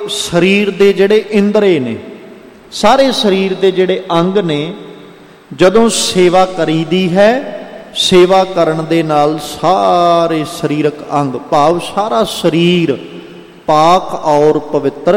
ਸਰੀਰ ਦੇ ਜਿਹੜੇ ਇੰਦਰੇ ਨੇ, ਸਾਰੇ ਸਰੀਰ ਦੇ ਜਿਹੜੇ ਅੰਗ ਨੇ, ਜਦੋਂ ਸੇਵਾ ਕਰੀਦੀ ਹੈ, ਸੇਵਾ ਕਰਨ ਦੇ ਨਾਲ ਸਾਰੇ ਸਰੀਰਕ ਅੰਗ ਭਾਵ ਸਾਰਾ ਸਰੀਰ ਪਾਕ ਔਰ ਪਵਿੱਤਰ